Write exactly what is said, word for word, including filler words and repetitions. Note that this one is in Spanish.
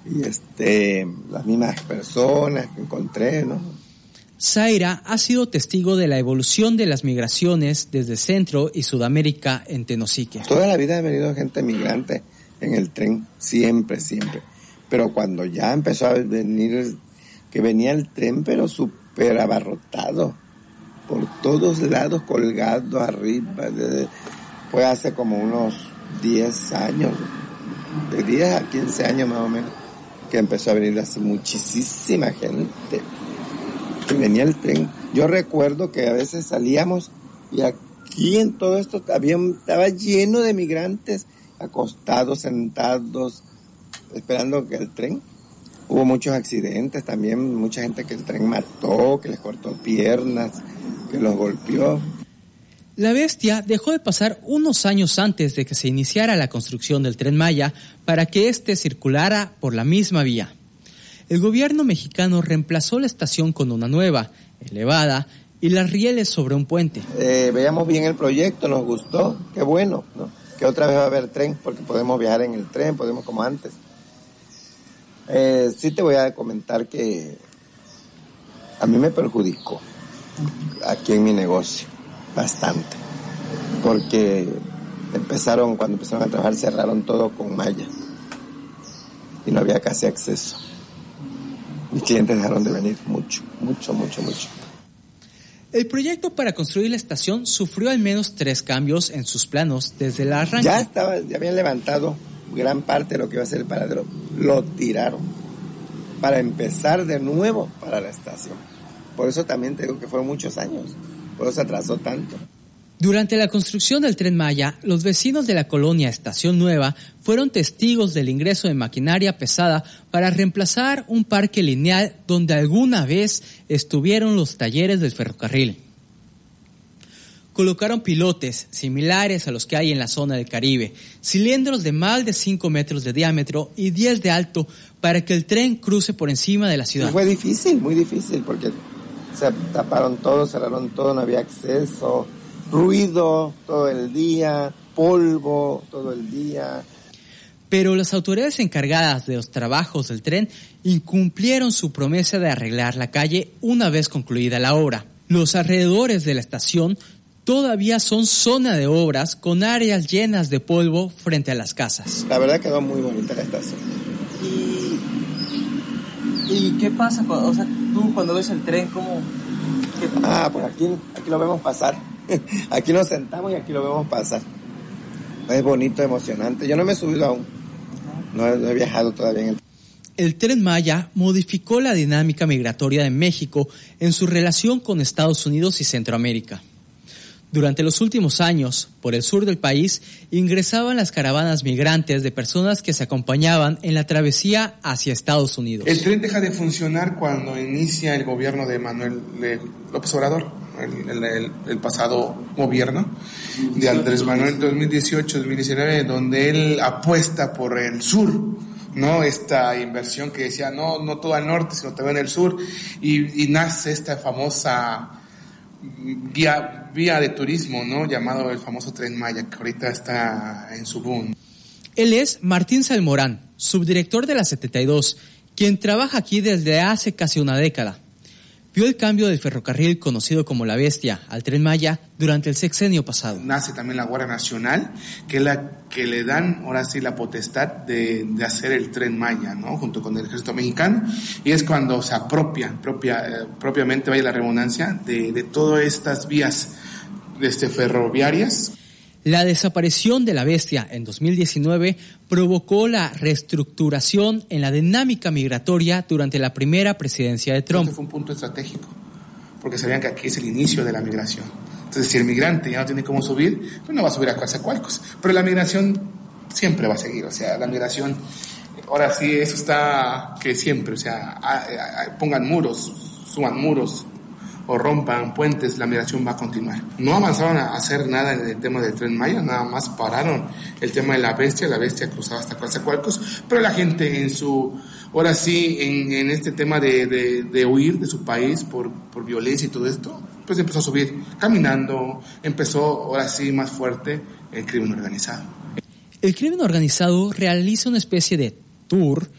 y este, las mismas personas que encontré, ¿no? Zaira ha sido testigo de la evolución de las migraciones desde Centro y Sudamérica en Tenosique. Toda la vida ha venido gente migrante en el tren, siempre, siempre. Pero cuando ya empezó a venir, que venía el tren, pero súper abarrotado, por todos lados, colgado arriba, de, fue hace como unos diez años, de diez a quince años más o menos, que empezó a venir así muchísima gente. Que venía el tren. Yo recuerdo que a veces salíamos y aquí en todo esto había, estaba lleno de migrantes, acostados, sentados, esperando que el tren. Hubo muchos accidentes también, mucha gente que el tren mató, que les cortó piernas, que los golpeó. La Bestia dejó de pasar unos años antes de que se iniciara la construcción del Tren Maya para que éste circulara por la misma vía. El gobierno mexicano reemplazó la estación con una nueva, elevada, y las rieles sobre un puente. Eh, veíamos bien el proyecto, nos gustó, qué bueno, ¿no? Que otra vez va a haber tren, porque podemos viajar en el tren, podemos como antes. Eh, sí te voy a comentar que a mí me perjudicó aquí en mi negocio, bastante, porque empezaron, cuando empezaron a trabajar, cerraron todo con malla y no había casi acceso. Mis clientes dejaron de venir mucho, mucho, mucho, mucho. El proyecto para construir la estación sufrió al menos tres cambios en sus planos desde el arranque. Ya estaba, ya habían levantado gran parte de lo que iba a ser el paradero. Lo tiraron para empezar de nuevo para la estación. Por eso también te digo que fueron muchos años. Por eso se atrasó tanto. Durante la construcción del Tren Maya, los vecinos de la colonia Estación Nueva fueron testigos del ingreso de maquinaria pesada para reemplazar un parque lineal donde alguna vez estuvieron los talleres del ferrocarril. Colocaron pilotes similares a los que hay en la zona del Caribe, cilindros de más de cinco metros de diámetro y diez de alto para que el tren cruce por encima de la ciudad. Sí, fue difícil, muy difícil, porque se taparon todo, cerraron todo, no había acceso. Ruido todo el día, polvo todo el día. Pero las autoridades encargadas de los trabajos del tren incumplieron su promesa de arreglar la calle una vez concluida la obra. Los alrededores de la estación todavía son zona de obras con áreas llenas de polvo frente a las casas. La verdad quedó muy bonita la estación. ¿Y, y qué pasa? O sea, tú cuando ves el tren, ¿cómo? ¿Qué... Ah, pues aquí, aquí lo vemos pasar. Aquí nos sentamos y aquí lo vemos pasar. Es bonito, emocionante. Yo no me he subido aún. No he, no he viajado todavía en el... El Tren Maya modificó la dinámica migratoria de México en su relación con Estados Unidos y Centroamérica. Durante los últimos años, por el sur del país, ingresaban las caravanas migrantes de personas que se acompañaban en la travesía hacia Estados Unidos. El tren deja de funcionar cuando inicia el gobierno de Manuel López Obrador. El, el, el, el pasado gobierno de Andrés Manuel dos mil dieciocho dos mil diecinueve, donde él apuesta por el sur, ¿no? Esta inversión que decía, no, no todo al norte, sino también el sur, y, y nace esta famosa vía, vía de turismo, ¿no? Llamado el famoso Tren Maya, que ahorita está en su boom. Él es Martín Salmorán, subdirector de la setenta y dos, quien trabaja aquí desde hace casi una década. Vio el cambio del ferrocarril conocido como La Bestia al Tren Maya durante el sexenio pasado. Nace también la Guardia Nacional, que es la que le dan ahora sí la potestad de, de hacer el Tren Maya, ¿no? Junto con el Ejército Mexicano, y es cuando se apropia, propia, eh, propiamente vaya la redundancia, de, de todas estas vías este, ferroviarias. La desaparición de La Bestia en dos mil diecinueve provocó la reestructuración en la dinámica migratoria durante la primera presidencia de Trump. Este fue un punto estratégico, porque sabían que aquí es el inicio de la migración. Entonces, si el migrante ya no tiene cómo subir, pues no va a subir a Coatzacoalcos. Pero la migración siempre va a seguir, o sea, la migración, ahora sí, eso está que siempre, o sea, a, a, a, pongan muros, suban muros, o rompan puentes, la migración va a continuar. No avanzaron a hacer nada en el tema del Tren Maya, nada más pararon el tema de La Bestia, La Bestia cruzaba hasta Coatzacoalcos, pero la gente en su, ahora sí, en, en este tema de, de, de huir de su país por, por violencia y todo esto, pues empezó a subir caminando, empezó ahora sí más fuerte el crimen organizado. El crimen organizado realiza una especie de tour